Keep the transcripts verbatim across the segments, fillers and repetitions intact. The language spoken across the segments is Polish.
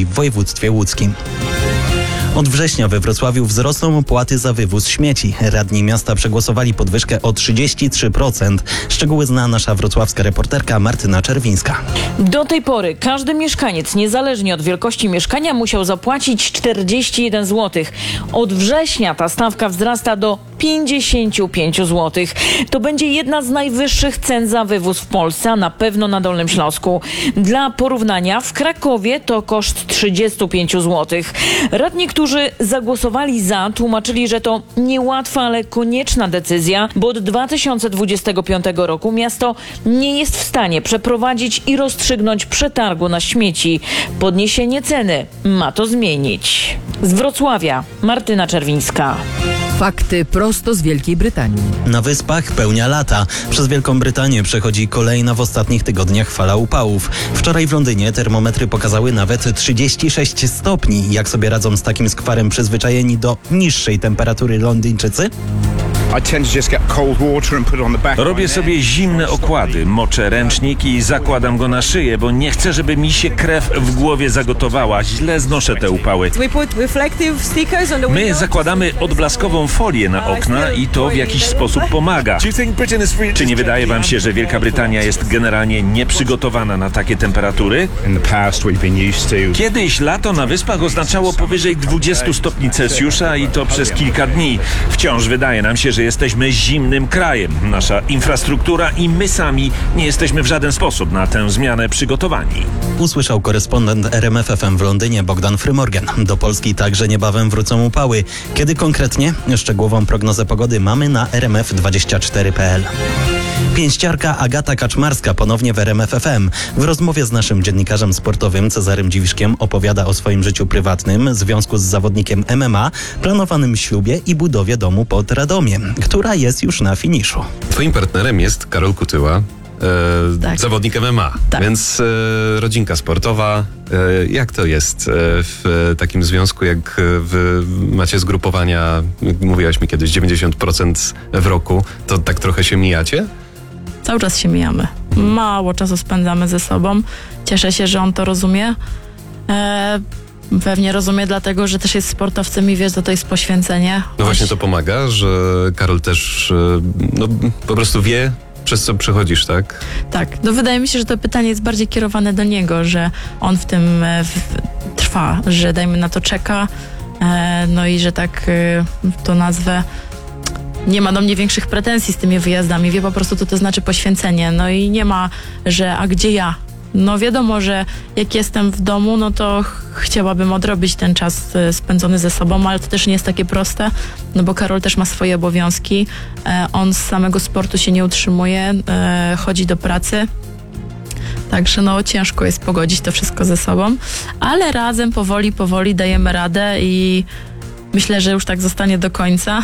w województwie łódzkim. Od września we Wrocławiu wzrosną opłaty za wywóz śmieci. Radni miasta przegłosowali podwyżkę o trzydzieści trzy procent. Szczegóły zna nasza wrocławska reporterka Martyna Czerwińska. Do tej pory każdy mieszkaniec, niezależnie od wielkości mieszkania, musiał zapłacić czterdzieści jeden złotych. Od września ta stawka wzrasta do pięćdziesiąt pięć złotych. To będzie jedna z najwyższych cen za wywóz w Polsce, a na pewno na Dolnym Śląsku. Dla porównania w Krakowie to koszt trzydzieści pięć złotych. Radni, którzy zagłosowali za, tłumaczyli, że to niełatwa, ale konieczna decyzja, bo od dwa tysiące dwudziestego piątego roku miasto nie jest w stanie przeprowadzić i rozstrzygnąć przetargu na śmieci. Podniesienie ceny ma to zmienić. Z Wrocławia Martyna Czerwińska. Fakty prosto z Wielkiej Brytanii. Na Wyspach pełnia lata. Przez Wielką Brytanię przechodzi kolejna w ostatnich tygodniach fala upałów. Wczoraj w Londynie termometry pokazały nawet trzydzieści sześć stopni. Jak sobie radzą z takim skwarem przyzwyczajeni do niższej temperatury Londyńczycy? Robię sobie zimne okłady, moczę ręcznik i zakładam go na szyję, bo nie chcę, żeby mi się krew w głowie zagotowała. Źle znoszę te upały. My zakładamy odblaskową folię na okna i to w jakiś sposób pomaga. Czy nie wydaje wam się, że Wielka Brytania jest generalnie nieprzygotowana na takie temperatury? Kiedyś lato na Wyspach oznaczało powyżej dwudziestu stopni Celsjusza i to przez kilka dni. Wciąż wydaje nam się, że jesteśmy zimnym krajem. Nasza infrastruktura i my sami nie jesteśmy w żaden sposób na tę zmianę przygotowani. Usłyszał korespondent R M F F M w Londynie Bogdan Frymorgan. Do Polski także niebawem wrócą upały. Kiedy konkretnie? Szczegółową prognozę pogody mamy na r m f dwadzieścia cztery kropka p l. Pięściarka Agata Kaczmarska ponownie w R M F F M. W rozmowie z naszym dziennikarzem sportowym Cezarym Dziwiszkiem opowiada o swoim życiu prywatnym, związku z zawodnikiem M M A, planowanym ślubie i budowie domu pod Radomiem, która jest już na finiszu. Twoim partnerem jest Karol Kutyła, e, Tak. zawodnik M M A, Tak. więc e, rodzinka sportowa. E, jak to jest e, w takim związku, jak wy macie zgrupowania, mówiłaś mi kiedyś, dziewięćdziesiąt procent w roku, to tak trochę się mijacie? Cały czas się mijamy. Mało czasu spędzamy ze sobą. Cieszę się, że on to rozumie. E, pewnie rozumie dlatego, że też jest sportowcem i wie, że to jest poświęcenie. No właśnie to pomaga, że Karol też e, no, po prostu wie, przez co przechodzisz, tak? Tak. No wydaje mi się, że to pytanie jest bardziej kierowane do niego, że on w tym e, w, trwa, że dajmy na to czeka. E, no i że tak e, to nazwę. Nie ma do mnie większych pretensji z tymi wyjazdami. Wie po prostu, co to znaczy poświęcenie. No i nie ma, że a gdzie ja? No wiadomo, że jak jestem w domu, no to ch- chciałabym odrobić ten czas y, spędzony ze sobą, ale to też nie jest takie proste, no bo Karol też ma swoje obowiązki. E, on z samego sportu się nie utrzymuje, e, chodzi do pracy. Także no ciężko jest pogodzić to wszystko ze sobą, ale razem powoli, powoli dajemy radę i myślę, że już tak zostanie do końca.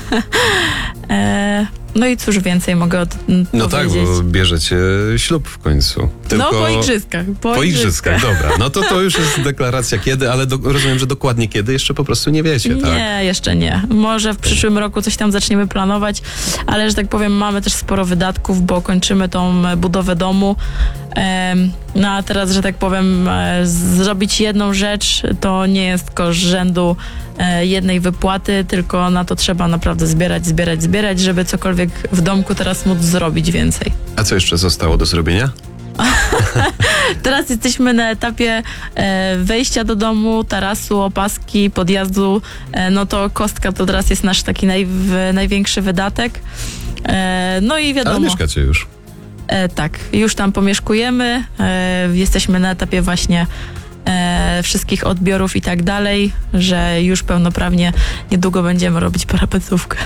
e, no i cóż więcej mogę od, No tak, powiedzieć. bo bierzecie ślub w końcu. No po igrzyskach. Po, Po igrzyskach, dobra. No to to już jest deklaracja kiedy, ale do, rozumiem, że dokładnie kiedy jeszcze po prostu nie wiecie, tak? Nie, jeszcze nie. Może w przyszłym roku coś tam zaczniemy planować, ale że tak powiem mamy też sporo wydatków, bo kończymy tą budowę domu. Em, No a teraz, że tak powiem, e, zrobić jedną rzecz to nie jest koszt rzędu e, jednej wypłaty, tylko na to trzeba naprawdę zbierać, zbierać, zbierać, żeby cokolwiek w domku teraz móc zrobić więcej. A co jeszcze zostało do zrobienia? Teraz jesteśmy na etapie e, wejścia do domu, tarasu, opaski, podjazdu. E, no to kostka to teraz jest nasz taki naj, w, największy wydatek. E, no i wiadomo. Ale mieszkacie już. E, tak, już tam pomieszkujemy. E, jesteśmy na etapie właśnie e, wszystkich odbiorów i tak dalej, że już pełnoprawnie niedługo będziemy robić parapetówkę.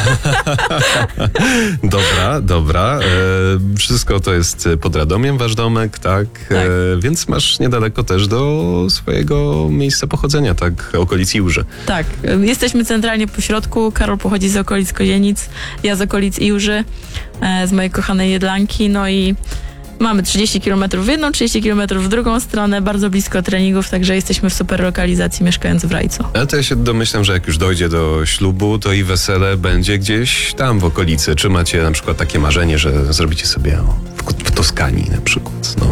Dobra, dobra. E, wszystko to jest pod Radomiem, wasz domek, tak? Tak. E, więc masz niedaleko też do swojego miejsca pochodzenia, tak? Okolic Iłży. Tak, e, jesteśmy centralnie po środku. Karol pochodzi z okolic Kozienic, ja z okolic Iłży, e, z mojej kochanej Jedlanki, no i mamy trzydzieści kilometrów w jedną, trzydzieści kilometrów w drugą stronę, bardzo blisko treningów, także jesteśmy w super lokalizacji, mieszkając w Rajcu. Ale to ja się domyślam, że jak już dojdzie do ślubu, to i wesele będzie gdzieś tam w okolicy. Czy macie na przykład takie marzenie, że zrobicie sobie o, w, w Toskanii na przykład, no?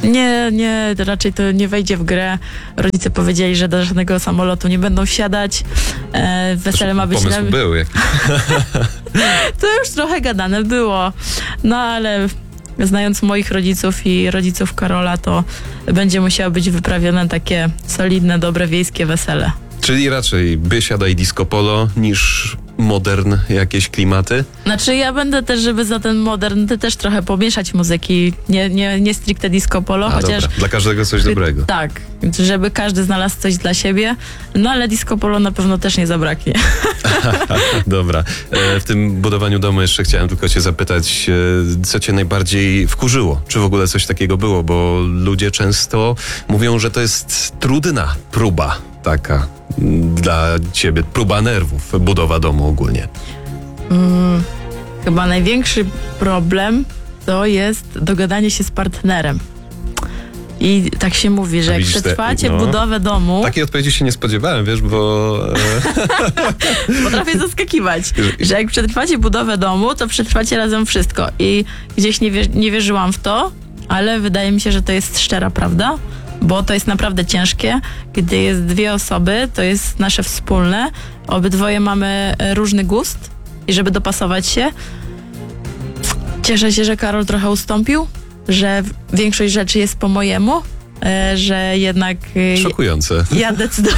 Nie, nie, raczej to nie wejdzie w grę. Rodzice powiedzieli, że do żadnego samolotu nie będą wsiadać. E, wesele ma być Pomysł na... był. Jak... To już trochę gadane było. No ale znając moich rodziców i rodziców Karola, to będzie musiało być wyprawione takie solidne, dobre wiejskie wesele. Czyli raczej biesiada i disco polo niż modern jakieś klimaty? Znaczy ja będę też, żeby za ten modern ty też trochę pomieszać muzyki, nie, nie, nie stricte disco polo, A, chociaż... dobra. Dla każdego coś dobrego. Tak, żeby każdy znalazł coś dla siebie, no ale disco polo na pewno też nie zabraknie. Dobra. E, w tym budowaniu domu jeszcze chciałem tylko cię zapytać, e, co cię najbardziej wkurzyło? Czy w ogóle coś takiego było? Bo ludzie często mówią, że to jest trudna próba taka m, dla ciebie, próba nerwów, budowa domu ogólnie. Mm, chyba największy problem to jest dogadanie się z partnerem. I tak się mówi, że A jak widzisz te- przetrwacie no. budowę domu, Takiej odpowiedzi się nie spodziewałem, wiesz, bo... E, potrafię zaskakiwać, że jak przetrwacie budowę domu, to przetrwacie razem wszystko. I gdzieś nie, wierzy- nie wierzyłam w to, ale wydaje mi się, że to jest szczera prawda, bo to jest naprawdę ciężkie. Gdy jest dwie osoby, to jest nasze wspólne. Obydwoje mamy e, różny gust i żeby dopasować się. Cieszę się, że Karol trochę ustąpił, że w- większość rzeczy jest po mojemu, e, że jednak e, szokujące. ja decyduję,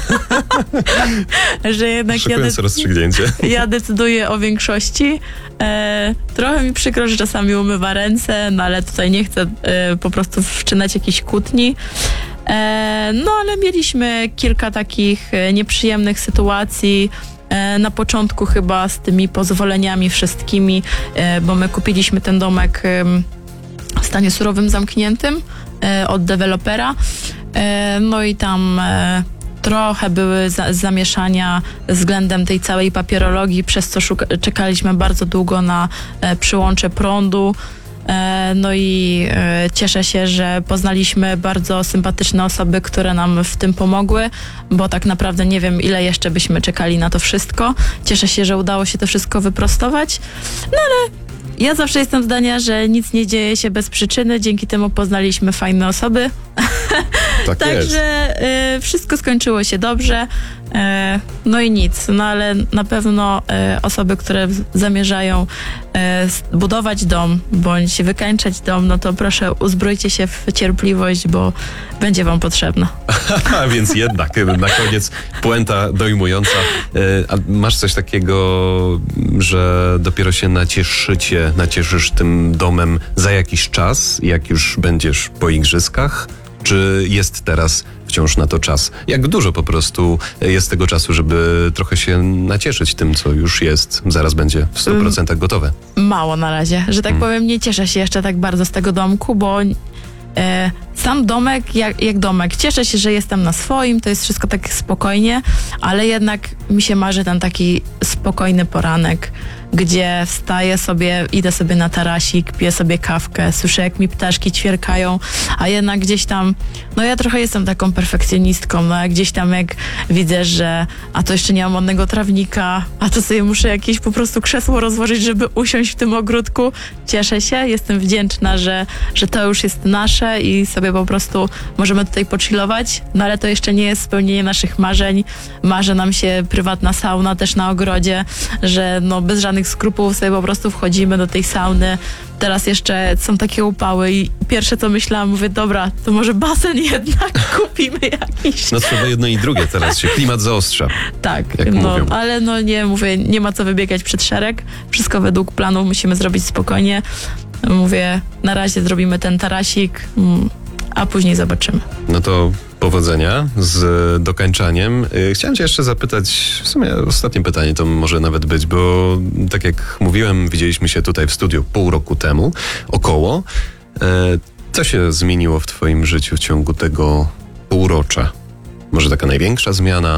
że jednak ja, Szokujące de- rozstrzygnięcie. ja decyduję o większości. E, trochę mi przykro, że czasami umywa ręce, no ale tutaj nie chcę e, po prostu wszczynać jakichś kłótni. E, no ale mieliśmy kilka takich e, nieprzyjemnych sytuacji. E, na początku chyba z tymi pozwoleniami wszystkimi, e, bo my kupiliśmy ten domek em, w stanie surowym zamkniętym e, od dewelopera. E, no i tam e, trochę były za, zamieszania względem tej całej papierologii, przez co szuka, czekaliśmy bardzo długo na e, przyłącze prądu. E, no i e, cieszę się, że poznaliśmy bardzo sympatyczne osoby, które nam w tym pomogły, bo tak naprawdę nie wiem, ile jeszcze byśmy czekali na to wszystko. Cieszę się, że udało się to wszystko wyprostować. No ale ja zawsze jestem zdania, że nic nie dzieje się bez przyczyny. Dzięki temu poznaliśmy fajne osoby. Tak jest. Także y, wszystko skończyło się dobrze. Y, no i nic. No ale na pewno y, osoby, które w- zamierzają y, s- budować dom bądź wykańczać dom, no to proszę uzbrójcie się w cierpliwość, bo będzie wam potrzebna. A więc jednak na koniec puenta dojmująca. E, A masz coś takiego, że dopiero się nacieszycie, nacieszysz tym domem za jakiś czas, jak już będziesz po igrzyskach? Czy jest teraz wciąż na to czas? Jak dużo po prostu jest tego czasu, żeby trochę się nacieszyć tym, co już jest, zaraz będzie w sto procentach gotowe? Mało na razie, że tak powiem, nie cieszę się jeszcze tak bardzo z tego domku, bo e, sam domek jak, jak domek. Cieszę się, że jestem na swoim, to jest wszystko tak spokojnie, ale jednak mi się marzy ten taki spokojny poranek, gdzie wstaję sobie, idę sobie na tarasik, piję sobie kawkę, słyszę jak mi ptaszki ćwierkają, a jednak gdzieś tam, no ja trochę jestem taką perfekcjonistką, no jak gdzieś tam jak widzę, że a to jeszcze nie mam ładnego trawnika, a to sobie muszę jakieś po prostu krzesło rozłożyć, żeby usiąść w tym ogródku. Cieszę się, jestem wdzięczna, że, że to już jest nasze i sobie po prostu możemy tutaj pochillować, no ale to jeszcze nie jest spełnienie naszych marzeń. Marzy nam się prywatna sauna też na ogrodzie, że no bez żadnych skrupułów sobie po prostu wchodzimy do tej sauny. Teraz jeszcze są takie upały i pierwsze co myślałam, mówię, dobra, to może basen jednak kupimy jakiś. No trzeba jedno i drugie teraz, się klimat zaostrza. Tak, jak no, mówią. ale no nie, mówię, nie ma co wybiegać przed szereg. Wszystko według planu musimy zrobić spokojnie. Mówię, na razie zrobimy ten tarasik, mm, a później zobaczymy. No to powodzenia z dokańczaniem. Y, Chciałem cię jeszcze zapytać, w sumie ostatnie pytanie to może nawet być, bo tak jak mówiłem, widzieliśmy się tutaj w studiu pół roku temu, około. E, Co się zmieniło w twoim życiu w ciągu tego półrocza? Może taka największa zmiana?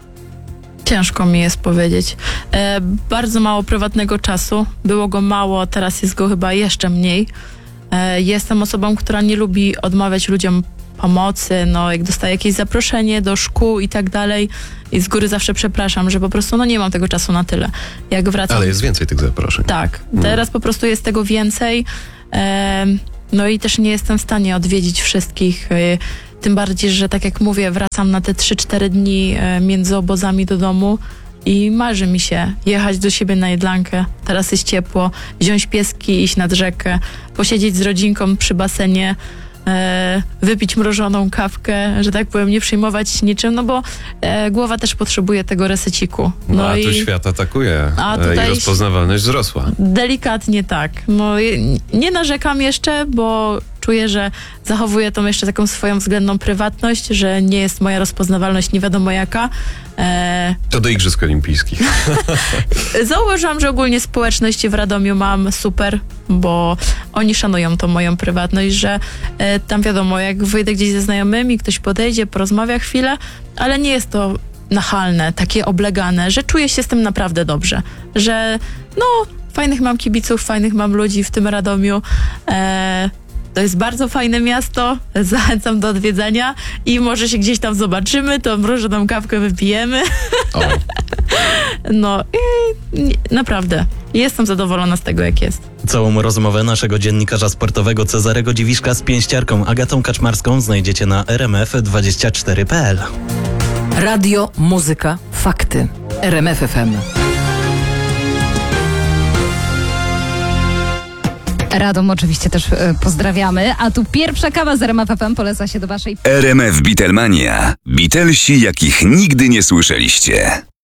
Ciężko mi jest powiedzieć. E, bardzo mało prywatnego czasu. Było go mało, teraz jest go chyba jeszcze mniej. E, jestem osobą, która nie lubi odmawiać ludziom pomocy. No, jak dostaję jakieś zaproszenie do szkół i tak dalej, i z góry zawsze przepraszam, że po prostu no, nie mam tego czasu na tyle. Jak wracam... Ale jest więcej tych zaproszeń. Tak, teraz po prostu jest tego więcej. E, No i też nie jestem w stanie odwiedzić wszystkich. y, Tym bardziej, że tak jak mówię, wracam na te trzy cztery dni y, między obozami do domu i marzy mi się jechać do siebie na Jedlankę. Teraz jest ciepło, wziąć pieski, iść nad rzekę, posiedzieć z rodzinką przy basenie, e, wypić mrożoną kawkę, że tak powiem, nie przejmować się niczym, no bo e, głowa też potrzebuje tego reseciku. No, a tu i świat atakuje A e, tutaj i rozpoznawalność wzrosła. delikatnie tak. No, i nie narzekam jeszcze, bo czuję, że zachowuję tą jeszcze taką swoją względną prywatność, że nie jest moja rozpoznawalność nie wiadomo jaka. E, To do Igrzysk Olimpijskich. Zauważyłam, że ogólnie społeczność w Radomiu mam super, bo oni szanują tą moją prywatność, że e, tam wiadomo, jak wyjdę gdzieś ze znajomymi, ktoś podejdzie, porozmawia chwilę, ale nie jest to nachalne, takie oblegane, że czuję się z tym naprawdę dobrze, że no, fajnych mam kibiców, fajnych mam ludzi w tym Radomiu. E, To jest bardzo fajne miasto, zachęcam do odwiedzania i może się gdzieś tam zobaczymy, to mrożoną kawkę wypijemy. O. No i nie, naprawdę, jestem zadowolona z tego, jak jest. Całą rozmowę naszego dziennikarza sportowego Cezarego Dziwiszka z pięściarką Agatą Kaczmarską znajdziecie na r m f dwadzieścia cztery kropka p l. Radio, muzyka, fakty. R M F F M. Radom oczywiście też e, pozdrawiamy, a tu pierwsza kawa z R M F F M poleca się do waszej... R M F Beatlemania. Beatlesi, jakich nigdy nie słyszeliście.